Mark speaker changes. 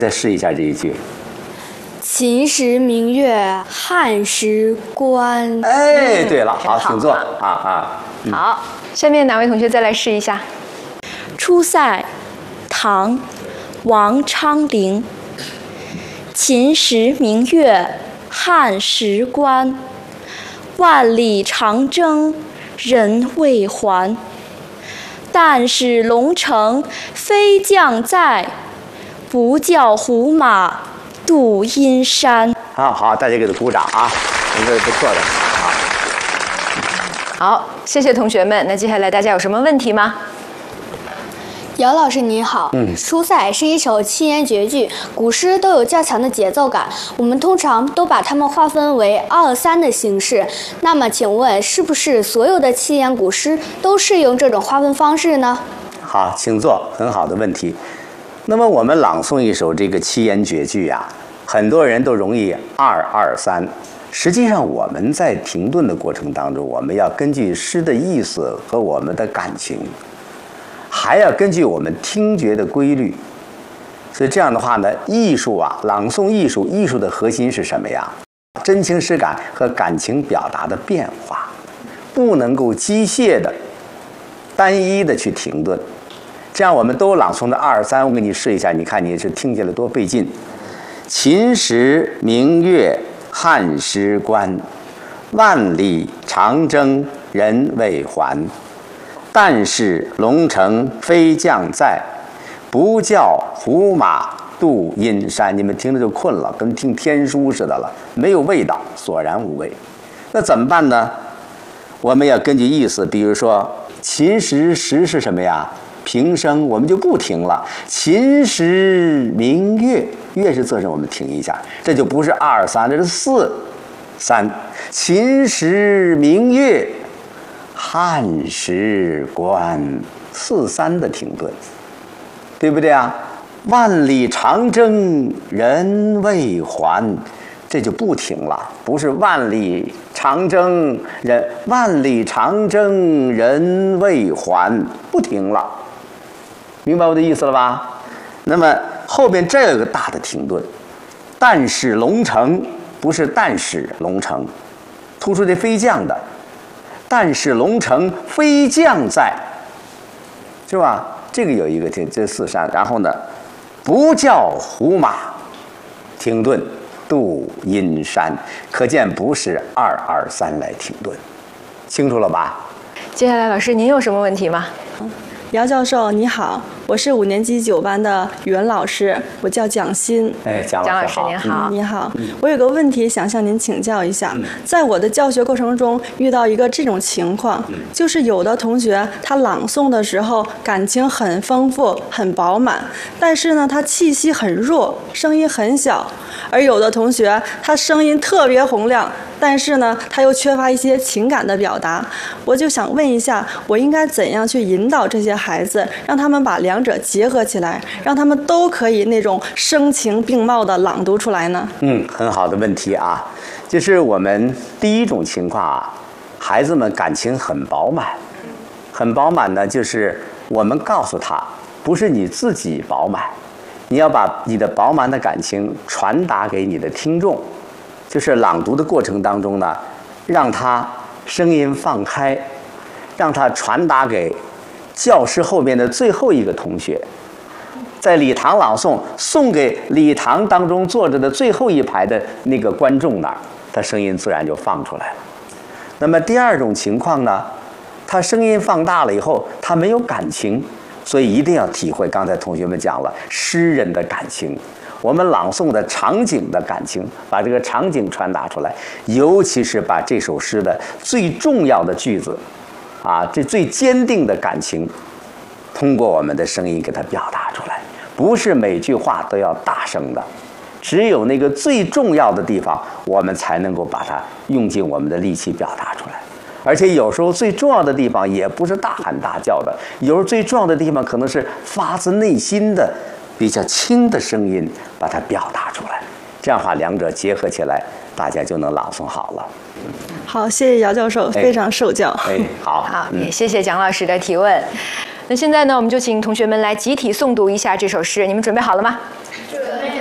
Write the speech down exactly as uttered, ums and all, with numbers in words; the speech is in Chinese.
Speaker 1: 再试一下这一句。
Speaker 2: 秦时明月汉时关。
Speaker 1: 哎，对了，好，
Speaker 3: 好
Speaker 1: 请坐啊啊。
Speaker 3: 嗯、好，下面哪位同学再来试一下？
Speaker 4: 出塞，唐，王昌龄。秦时明月汉时关，万里长征人未还。但使龙城飞将在，不教胡马度阴山。
Speaker 1: 好好，大家给他鼓掌啊，这是不错的啊。
Speaker 3: 好，谢谢同学们。那接下来大家有什么问题吗？
Speaker 2: 姚老师你好，
Speaker 1: 嗯，
Speaker 2: 出塞是一首七言绝句，古诗都有较强的节奏感，我们通常都把它们划分为二三的形式。那么，请问是不是所有的七言古诗都适用这种划分方式呢？
Speaker 1: 好，请坐，很好的问题。那么我们朗诵一首这个七言绝句啊，很多人都容易二二三。实际上我们在停顿的过程当中，我们要根据诗的意思和我们的感情，还要根据我们听觉的规律。所以这样的话呢，艺术啊，朗诵艺术，艺术的核心是什么呀？真情实感和感情表达的变化，不能够机械的、单一的去停顿。这样我们都朗诵的二三，我给你试一下，你看你是听起来多费劲。秦时明月汉时关，万里长征人未还。但使龙城飞将在，不教胡马度阴山。你们听着就困了，跟听天书似的了，没有味道，索然无味。那怎么办呢？我们要根据意思，比如说秦时时是什么呀？平声，我们就不停了。秦时明月，月是仄声，我们停一下，这就不是二三，这是四三。秦时明月汉时关，四三的停顿，对不对啊？万里长征人未还，这就不停了，不是万里长征人，万里长征人未还，不停了，明白我的意思了吧？那么后边这个大的停顿，但使龙城，不是但使龙城，突出这飞将的。但使龙城飞将在，是吧？这个有一个停，这四山。然后呢，不教胡马停顿度阴山，可见不是二二三来停顿，清楚了吧？
Speaker 3: 接下来老师您有什么问题吗？
Speaker 5: 姚教授你好，我是五年级九班的语文老师，我叫蒋欣。
Speaker 1: 哎，蒋老师
Speaker 3: 您好。
Speaker 5: 嗯、你好，我有个问题想向您请教一下。嗯、在我的教学过程中遇到一个这种情况，嗯、就是有的同学他朗诵的时候感情很丰富、很饱满，但是呢他气息很弱，声音很小；而有的同学他声音特别洪亮，但是呢他又缺乏一些情感的表达。我就想问一下，我应该怎样去引导这些孩子，让他们把两者结合起来，让他们都可以那种声情并茂的朗读出来呢？
Speaker 1: 嗯，很好的问题啊。就是我们第一种情况啊，孩子们感情很饱满，很饱满呢，就是我们告诉他，不是你自己饱满，你要把你的饱满的感情传达给你的听众。就是朗读的过程当中呢，让他声音放开，让他传达给教室后面的最后一个同学，在礼堂朗诵，送给礼堂当中坐着的最后一排的那个观众那儿，他声音自然就放出来了。那么第二种情况呢，他声音放大了以后，他没有感情，所以一定要体会刚才同学们讲了诗人的感情，我们朗诵的场景的感情，把这个场景传达出来，尤其是把这首诗的最重要的句子啊，这最坚定的感情，通过我们的声音给它表达出来。不是每句话都要大声的，只有那个最重要的地方，我们才能够把它用尽我们的力气表达出来。而且有时候最重要的地方也不是大喊大叫的，有时候最重要的地方可能是发自内心的比较轻的声音把它表达出来。这样的话，两者结合起来，大家就能朗诵好了。
Speaker 5: 好，谢谢姚教授，哎、非常受教。
Speaker 1: 哎，好，
Speaker 3: 好，也谢谢蒋老师的提问。那现在呢，我们就请同学们来集体诵读一下这首诗，你们准备好了吗？准备